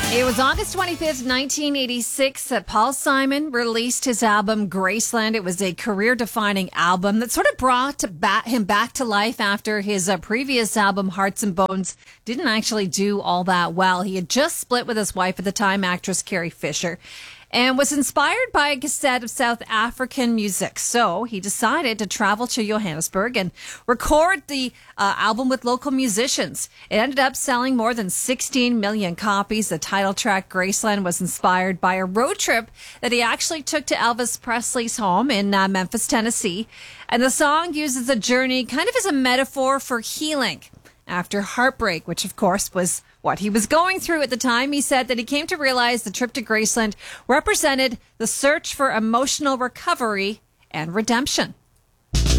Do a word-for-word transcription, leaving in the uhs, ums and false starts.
It was August twenty-fifth, nineteen eighty-six that Paul Simon released his album Graceland. It was a career-defining album that sort of brought bat- him back to life after his uh, previous album, Hearts and Bones, didn't actually do all that well. He had just split with his wife at the time, actress Carrie Fisher, and was inspired by a cassette of South African music. So he decided to travel to Johannesburg and record the uh, album with local musicians. It ended up selling more than sixteen million copies. The title track, Graceland, was inspired by a road trip that he actually took to Elvis Presley's home in uh, Memphis, Tennessee. And the song uses a journey kind of as a metaphor for healing after heartbreak, which of course was what he was going through at the time. He said that he came to realize the trip to Graceland represented the search for emotional recovery and redemption.